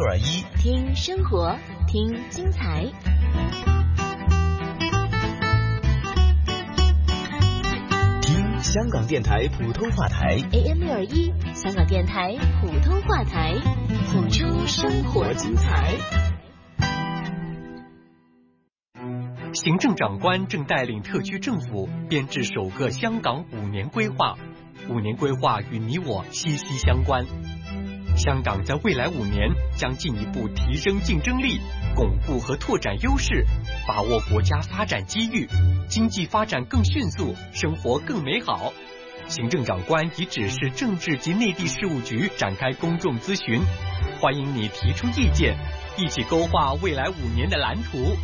AM621， 听生活，听精彩。 听香港电台普通话台 AM621，香港电台普通话台，谱出生活精彩。 行政长官正带领特区政府编制首个香港5年规划，5年规划与你我息息相关。香港在未来5年将进一步提升竞争力，巩固和拓展优势，把握国家发展机遇，经济发展更迅速，生活更美好。行政长官已指示政治及内地事务局展开公众咨询，欢迎你提出意见，一起勾画未来5年的蓝图。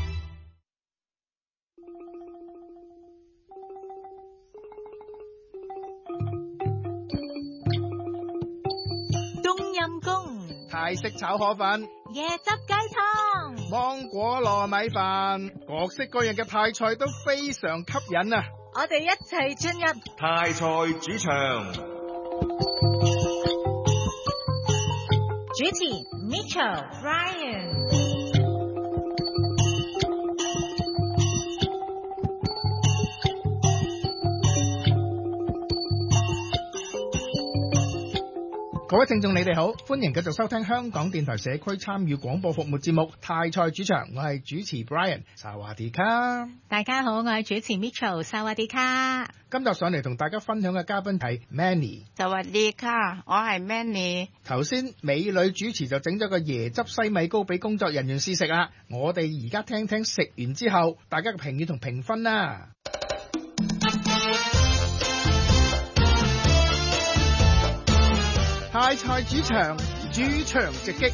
泰式炒河粉、 椰汁雞湯、 芒果糯米飯，各式各樣嘅泰菜都非常吸引啊！ 我哋一齊進入泰菜主場， 主持 Mitchell、Brian。 各位聽眾你哋好，歡迎繼續收聽香港電台社區參與廣播服務節目《泰菜主場》，我係主持 Brian， 薩瓦迪卡。 大家好，我係主持 Mitchell， 薩瓦迪卡。 今集上嚟同大家分享嘅嘉賓係 Manny， 薩瓦迪卡，我係 Manny。 頭先美女主持就整咗個椰汁西米糕俾工作人員試食啦，我哋而家聽聽食完之後大家嘅評語同評分啦。泰菜主場，主場直擊。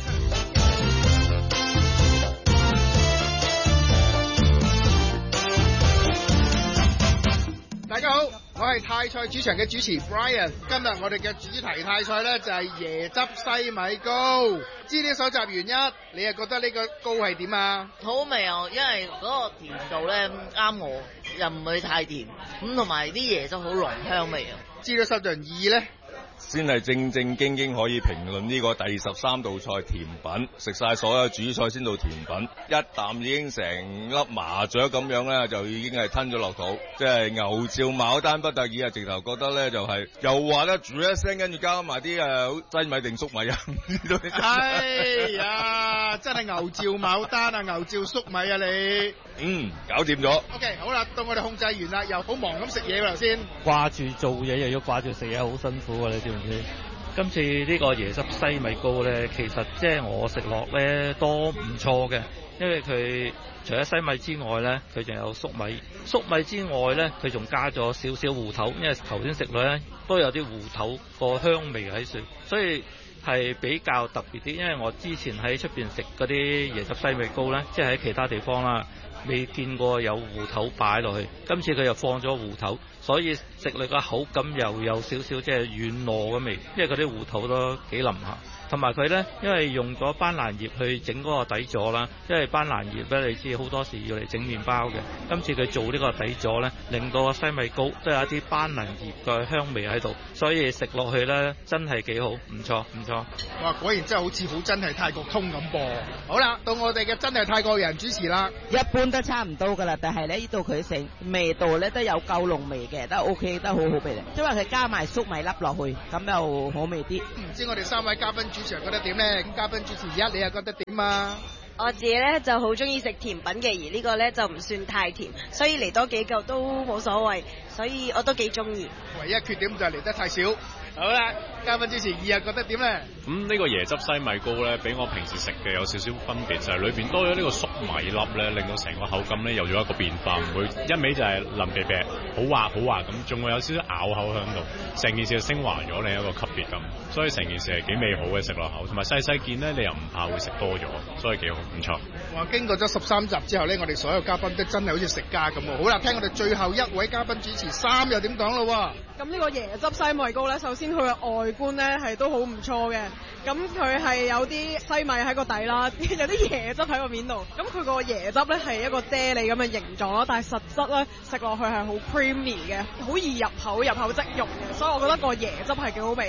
大家好，我係泰菜主場嘅主持 Brian。今日我哋嘅主題泰菜呢就係椰汁西米糕。資料搜集完一，你又覺得呢個糕係點啊？ 好味啊，因為嗰個甜度呢啱我，又唔會太甜，咁同埋啲椰汁好濃香味啊。 資料搜集完二呢？ 先係正正經經可以評論呢個第13道菜甜品，食晒所有主菜先到甜品，一啖已經成粒麻雀咁樣咧，就已經係吞咗落肚，即係牛照牡丹不得已啊！直頭覺得咧就係又話咧煮一聲，跟住加埋啲西米定粟米啊！ 哎呀，真係牛照牡丹啊，牛照粟米啊你！ 搞掂咗。 OK， 好啦，到我哋控制完啦，又好忙咁食嘢喎頭先。 掛住做嘢又要掛住食嘢，好辛苦啊！你知唔知？今次呢個椰汁西米糕咧，其實即係我食落咧都唔錯嘅，因為佢除咗西米之外咧，佢仲有粟米。粟米之外咧，佢仲加咗少少芋頭，因為頭先食落咧都有啲芋頭個香味喺度，所以係比較特別啲。因為我之前喺出邊食嗰啲椰汁西米糕咧，即係喺其他地方啦，未見過有芋頭擺落去，今次佢又放咗芋頭，所以食落個口感又有少少即係軟糯嘅味，因為嗰啲芋頭都幾腍下。同埋佢呢，因為用咗班蘭葉去整嗰個底座啦，因為班蘭葉咧，你知好多時要嚟整麵包嘅。今次佢做呢個底座呢，令到個西米糕都有一啲班蘭葉嘅香味喺度，所以食落去呢，真係幾好，唔錯唔錯。 哇！果然真係好似好真係泰國通咁噃。好啦，到我哋嘅真係泰國人主持啦。 一般都差唔多噶啦，但係呢度佢食味道咧都有夠濃味嘅，都 OK， 都好好味嘅。因為佢加埋粟米粒落去，咁又好味啲。 唔知我哋3位嘉賓主持人覺得點呢？咁嘉賓主持一，你又覺得點啊？ 我自己咧就好中意食甜品嘅，而呢個咧就唔算太甜，所以嚟多幾嚿都冇所謂，所以我都幾中意。 唯一缺點就係嚟得太少。好啦，嘉賓主持二又覺得點咧？ 呢個椰汁西米糕咧，比我平時食嘅有少少分別，就係裏邊多咗呢個粟米粒咧，令到成個口感咧有咗一個變化，唔會一味就係腍啤啤，好滑咁，仲會有少少咬口喺度，成件事就升華咗另一個級別咁，所以成件事係幾美好嘅食落口，同埋細細件咧你又唔怕會食多咗，所以幾好，唔錯。 哇！經過咗13集之後咧，我哋所有嘉賓都真係好似食家咁喎。好啦，聽我哋最後一位嘉賓主持3又點講咯？ 咁呢個椰汁西米糕咧，首先佢嘅外觀咧係都好唔錯嘅，咁佢係有啲西米喺個底啦，有啲椰汁喺個面度，咁佢個椰汁咧係一個啫喱咁嘅形狀啦，但係實質咧食落去係好 creamy 嘅，好易入口即溶嘅，所以我覺得個椰汁係幾好味。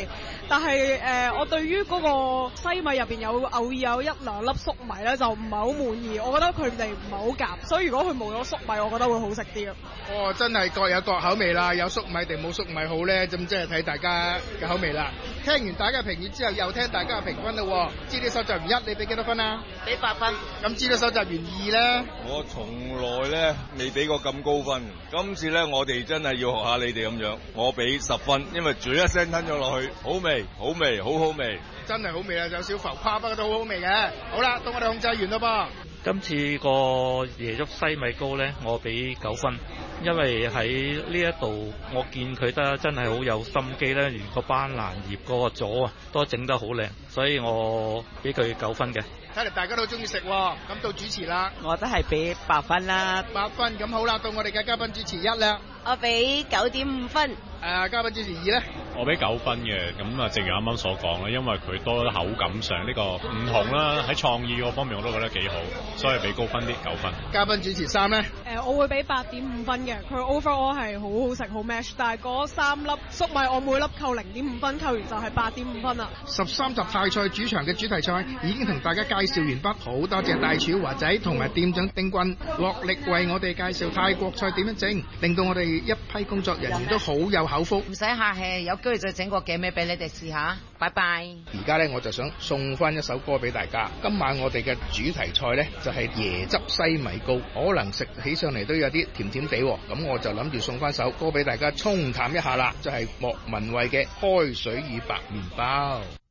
但係我對於嗰個西米入邊偶爾有一兩粒粟米咧，就唔係好滿意。我覺得佢哋唔係好夾，所以如果佢冇咗粟米，我覺得會好食啲啊。 哦，真係各有各口味啦，有粟米定冇粟米好咧，咁即係睇大家嘅口味啦。聽完大家嘅評語之後，又聽大家嘅評分咯。資料搜集員1，你俾幾多分啊？ 俾8分。 咁資料搜集員2咧？ 我從來咧未俾過咁高分，今次咧我哋真係要學下你哋咁樣，我俾10分，因為咀一聲吞咗落去，好味，好味，好好味， 真係好味啊！有少浮誇，不過都好好味嘅。好啦，到我哋控制員咯噃。 今次個椰汁西米糕呢，我俾9分，因為喺呢一度我見佢得真係好有心機咧，連個班蘭葉嗰個佐啊都整得好靚，所以我俾佢9分嘅。 睇嚟大家都中意食喎，咁到主持啦， 我都係俾8分啦。 8分咁好啦，到我哋嘅嘉賓主持1啦， 我俾9.5分。 嘉賓主持2咧， 我俾9分嘅，咁啊正如啱啱所講啦，因為佢多口感上呢個唔同啦，喺創意嗰方面我都覺得幾好，所以俾高分啲9分。 嘉賓主持3咧， 我會俾8.5分嘅，佢 overall 係好好食好 match， 但係嗰3粒粟米我每粒扣0.5分，扣完就係8.5分啦。 13集泰菜主場嘅主題菜已經同大家介紹完畢，好多謝大廚華仔同埋店長丁君落力為我哋介紹泰國菜點樣整，令到我哋一批工作人員都好有口福。 唔使客氣，有機會再整個嘅咩俾你哋試下。拜拜。 而家呢，我就想送翻一首歌俾大家。今晚我哋嘅主題菜呢，就係椰汁西米糕，可能食起上嚟都有啲甜甜地，咁我就諗住送翻首歌俾大家沖淡一下啦，就係莫文蔚嘅開水與白麵包。